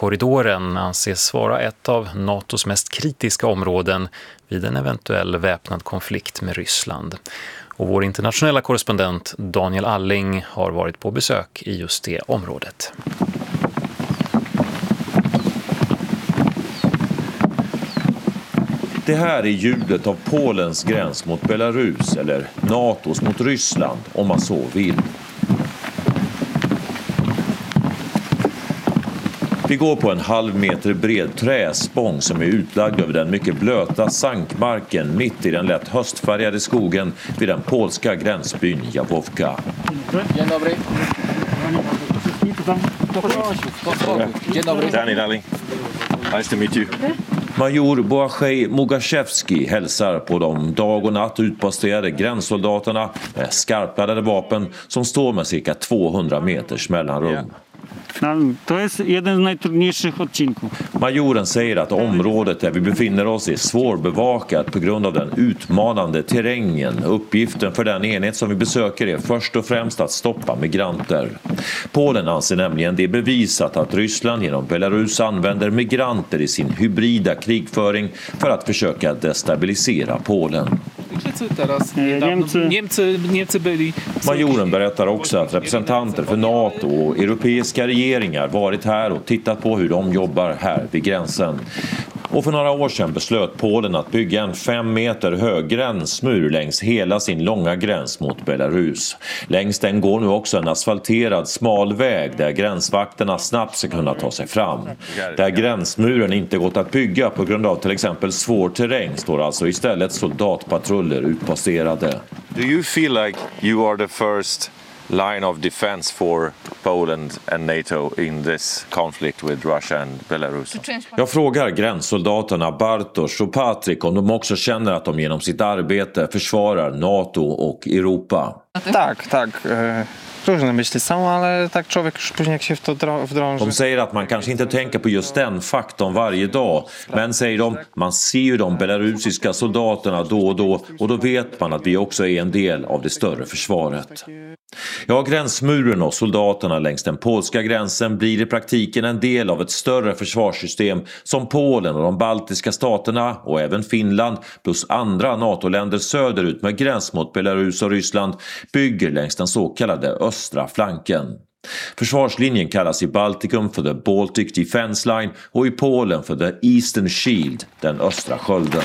Azovkorridoren anses vara ett av NATOs mest kritiska områden vid en eventuell väpnad konflikt med Ryssland. Och vår internationella korrespondent Daniel Alling har varit på besök i just det området. Det här är ljudet av Polens gräns mot Belarus eller NATOs mot Ryssland om man så vill. Vi går på en halv meter bred träspång som är utlagd över den mycket blöta sankmarken mitt i den lätt höstfärgade skogen vid den polska gränsbyn Jawówka. Dzień dobry. Dzień dobry. Danny Dalling. Nice to meet you. Major Błażej Mugaszewski hälsar på de dag och natt utposterade gränssoldaterna med skarpladdade vapen som står med cirka 200 meters mellanrum. To jest jeden z najtrudniejszych odcinków. Majoren säger att området där vi befinner oss är svårbevakat på grund av den utmanande terrängen. Uppgiften för den enhet som vi besöker är först och främst att stoppa migranter. Polen anser nämligen det bevisat att Ryssland genom Belarus använder migranter i sin hybrida krigföring för att försöka destabilisera Polen. Majoren berättar också att representanter för NATO och europeiska regeringar varit här och tittat på hur de jobbar här vid gränsen. Och för några år sedan beslöt Polen att bygga en 5 meter hög gränsmur längs hela sin långa gräns mot Belarus. Längs den går nu också en asfalterad smal väg där gränsvakterna snabbt ska kunna ta sig fram. Där gränsmuren inte gått att bygga på grund av till exempel svår terräng står alltså istället soldatpatruller utposterade. Do you feel like you are the first line of defense for Poland and NATO in this conflict with Russia and Belarus? Jag frågar gränssoldaterna Bartosz och Patryk om de också känner att de genom sitt arbete försvarar NATO och Europa. Tak. Różne myśli są, ale tak człowiek już później jak się w to wdrąży. De säger att man kanske inte tänker på just den faktorn varje dag, men säger de, man ser ju de belarusiska soldaterna då och då vet man att vi också är en del av det större försvaret. Ja, gränsmuren och soldaterna längs den polska gränsen blir i praktiken en del av ett större försvarssystem som Polen och de baltiska staterna och även Finland plus andra NATO-länder söderut med gräns mot Belarus och Ryssland bygger längs den så kallade östra flanken. Försvarslinjen kallas i Baltikum för the Baltic Defense Line och i Polen för the Eastern Shield, den östra skölden.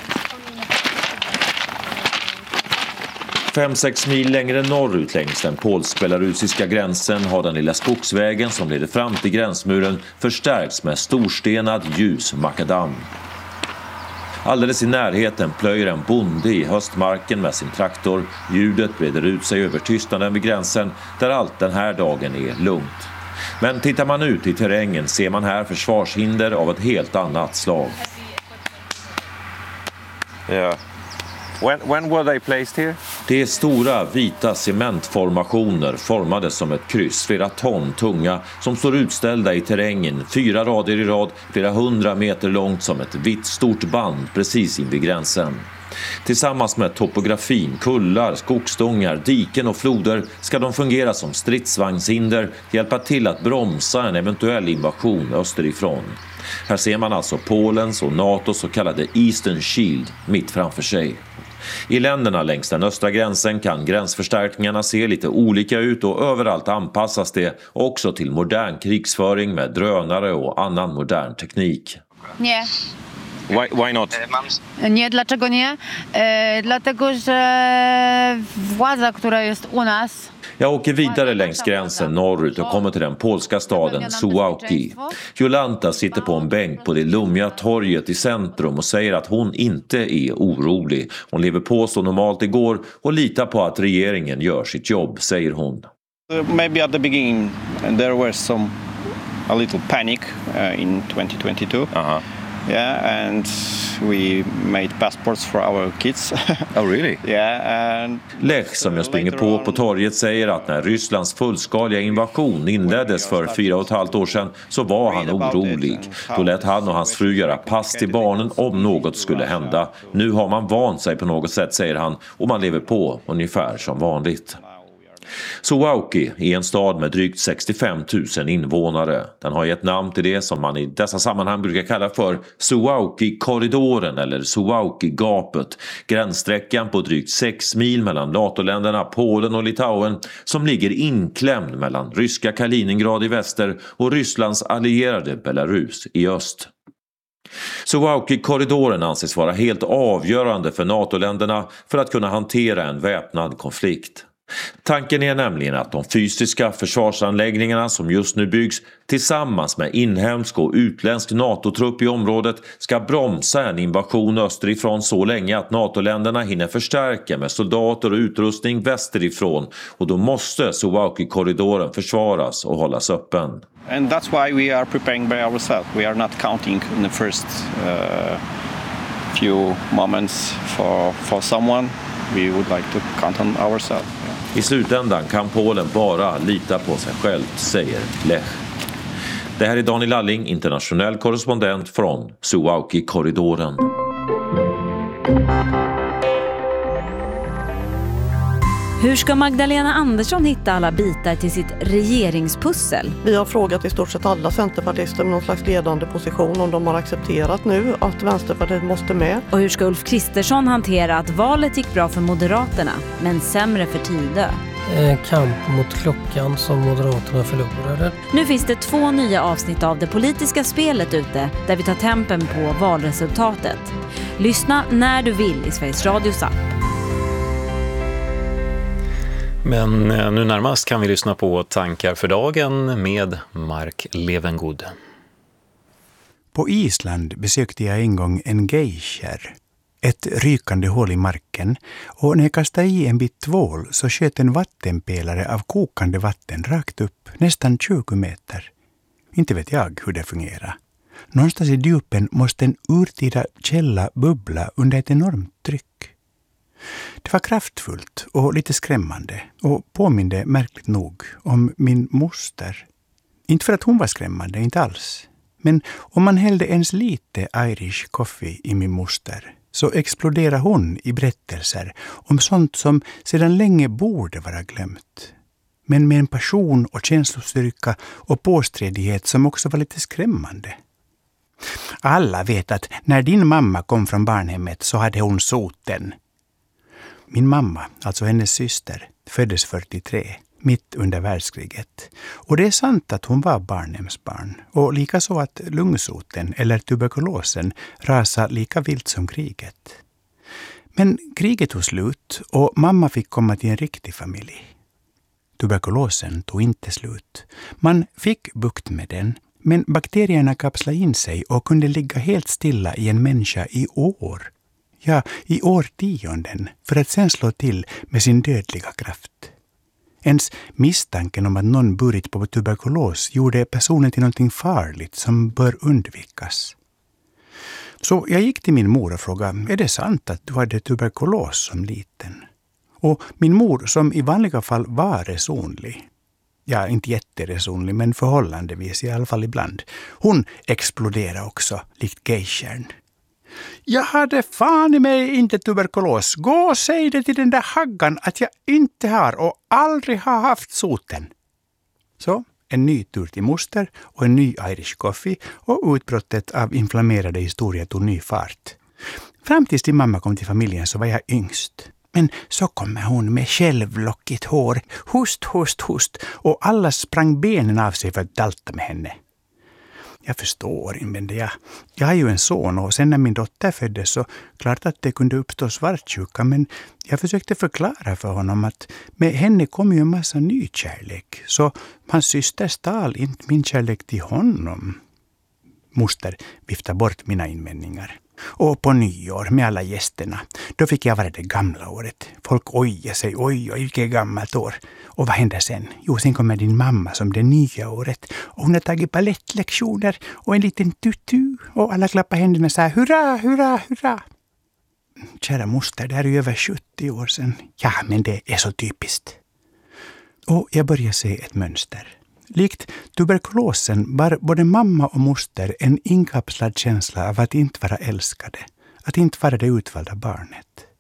5-6 mil längre norrut längs den polsk-belarusiska gränsen har den lilla skogsvägen som leder fram till gränsmuren förstärkts med storstenad ljus makadam. Alldeles i närheten plöjer en bonde i höstmarken med sin traktor. Ljudet breder ut sig över tystnaden vid gränsen där allt den här dagen är lugnt. Men tittar man ut i terrängen ser man här försvarshinder av ett helt annat slag. Yeah. When were they placed here? Det är stora vita cementformationer formade som ett kryss, flera ton tunga, som står utställda i terrängen, 4 rader i rad, flera 100 meter långt som ett vitt stort band precis invid gränsen. Tillsammans med topografin, kullar, skogsdångar, diken och floder ska de fungera som stridsvagnshinder, hjälpa till att bromsa en eventuell invasion österifrån. Här ser man alltså Polens och NATOs så kallade Eastern Shield mitt framför sig. I länderna längs den östra gränsen kan gränsförstärkningarna se lite olika ut och överallt anpassas det också till modern krigsföring med drönare och annan modern teknik. Nie. Why not? Nie, dlaczego nie? Dlatego, że władza, która jest u nas... Jag åker vidare längs gränsen norrut och kommer till den polska staden Suwałki. Jolanta sitter på en bänk på det lummiga torget i centrum och säger att hon inte är orolig. Hon lever på så normalt igår och litar på att regeringen gör sitt jobb, säger hon. Maybe at the beginning there was a little panic in 2022. Yeah, and we made passports for our kids. Oh, really? Yeah, and Lech, som jag springer på torget, säger att när Rysslands fullskaliga invasion inleddes för 4,5 år sedan så var han orolig. Då lät han och hans fru göra pass till barnen om något skulle hända. Nu har man vant sig på något sätt, säger han, och man lever på ungefär som vanligt. Suwałki är en stad med drygt 65 000 invånare. Den har gett namn till det som man i dessa sammanhang brukar kalla för Suwałki-korridoren eller Suwałki-gapet. Gränssträckan på drygt 6 mil mellan NATO-länderna Polen och Litauen som ligger inklämd mellan ryska Kaliningrad i väster och Rysslands allierade Belarus i öst. Suwałki-korridoren anses vara helt avgörande för NATO-länderna för att kunna hantera en väpnad konflikt. Tanken är nämligen att de fysiska försvarsanläggningarna som just nu byggs tillsammans med inhemsk och utländsk NATO-trupp i området ska bromsa en invasion österifrån så länge att NATO-länderna hinner förstärka med soldater och utrustning västerifrån, och då måste Suwałki-korridoren försvaras och hållas öppen. And that's why we are preparing by ourselves. We are not counting in the first few moments for someone. We would like to count on ourselves. I slutändan kan Polen bara lita på sig själv, säger Lech. Det här är Daniel Alling, internationell korrespondent från Suwałki-korridoren. Hur ska Magdalena Andersson hitta alla bitar till sitt regeringspussel? Vi har frågat i stort sett alla centerpartister med någon slags ledande position om de har accepterat nu att Vänsterpartiet måste med. Och hur ska Ulf Kristersson hantera att valet gick bra för Moderaterna men sämre för Tidö? Kamp mot klockan som Moderaterna förlorade. Nu finns det 2 nya avsnitt av Det politiska spelet ute där vi tar tempen på valresultatet. Lyssna när du vill i Sveriges Radios app. Men nu närmast kan vi lyssna på Tankar för dagen med Mark Levengood. På Island besökte jag en gång en geysher, ett rykande hål i marken, och när jag kastade i en bit tvål så sköt en vattenpelare av kokande vatten rakt upp, nästan 20 meter. Inte vet jag hur det fungerar. Någonstans i djupen måste en urtida källa bubbla under ett enormt tryck. Det var kraftfullt och lite skrämmande och påminde märkligt nog om min moster. Inte för att hon var skrämmande, inte alls. Men om man hällde ens lite Irish coffee i min moster så exploderade hon i berättelser om sånt som sedan länge borde vara glömt. Men med en passion och känslostyrka och påsträdighet som också var lite skrämmande. Alla vet att när din mamma kom från barnhemmet så hade hon soten. Min mamma, alltså hennes syster, föddes 43, mitt under världskriget. Och det är sant att hon var barnhemsbarn. Och likaså att lungsoten eller tuberkulosen rasade lika vilt som kriget. Men kriget tog slut och mamma fick komma till en riktig familj. Tuberkulosen tog inte slut. Man fick bukt med den, men bakterierna kapslade in sig och kunde ligga helt stilla i en människa i år. Ja, i årtionden, för att sen slå till med sin dödliga kraft. Ens misstanken om att någon burit på tuberkulos gjorde personen till någonting farligt som bör undvikas. Så jag gick till min mor och frågade, är det sant att du hade tuberkulos som liten? Och min mor, som i vanliga fall var resonlig, ja, inte jätteresonlig, men förhållandevis i alla fall ibland, hon exploderade också, likt geyshern. Jag hade fan i mig inte tuberkulos. Gå och säg det till den där haggan att jag inte har och aldrig har haft soten. Så, en ny tur till moster och en ny Irish coffee och utbrottet av inflammerade historier tog ny fart. Fram tills din mamma kom till familjen så var jag yngst. Men så kommer hon med självlockigt hår, host, och alla sprang benen av sig för att dalta med henne. Jag förstår, invände jag. Jag har ju en son och sen när min dotter föddes så klart att det kunde uppstå svartsjuka, men jag försökte förklara för honom att med henne kom ju en massa ny kärlek, så hans syster stal inte min kärlek till honom. Moster viftade bort mina invändningar. Och på nyår med alla gästerna, då fick jag vara det gamla året. Folk ojar sig, oj, vilket gammalt år. Och vad händer sen? Jo, sen kommer din mamma som det nya året. Och hon har tagit ballettlektioner och en liten tutu. Och alla klappar händerna och säger hurra, hurra, hurra. Kära moster, det är ju över 70 år sedan. Ja, men det är så typiskt. Och jag börjar se ett mönster. Likt tuberkulosen var både mamma och moster en inkapslad känsla av att inte vara älskade, att inte vara det utvalda barnet.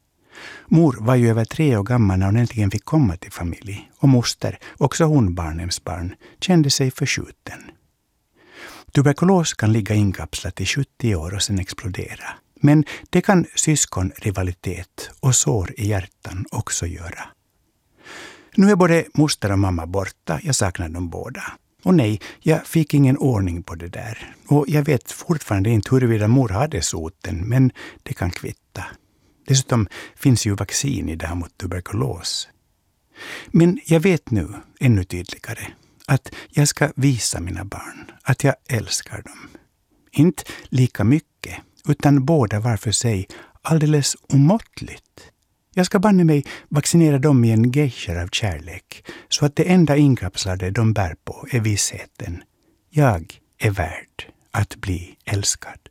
Mor var ju över 3 år gammal när hon äntligen fick komma till familj. Och moster, också hon barnhemsbarn, kände sig förskjuten. Tuberkulos kan ligga inkapslat i 70 år och sen explodera. Men det kan syskonrivalitet och sår i hjärtan också göra. Nu är både moster och mamma borta. Jag saknar dem båda. Och nej, jag fick ingen ordning på det där. Och jag vet fortfarande inte huruvida mor hade soten, men det kan kvitta. Dessutom finns ju vaccin idag mot tuberkulos. Men jag vet nu ännu tydligare att jag ska visa mina barn att jag älskar dem. Inte lika mycket, utan båda var för sig alldeles omåttligt. Jag ska banne mig vaccinera dem i en geisha av kärlek, så att det enda inkapslade de bär på är vissheten. Jag är värd att bli älskad.